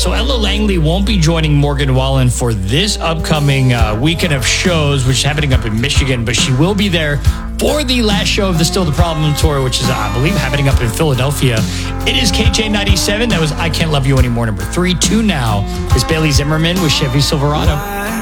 So Ella Langley won't be joining Morgan Wallen for this upcoming weekend of shows, which is happening up in Michigan, but she will be there for the last show of the Still the Problem tour, which is, I believe, happening up in Philadelphia. It is KJ97. That was I Can't Love You Anymore, number 3. 2 now is Bailey Zimmerman with Chevy Silverado.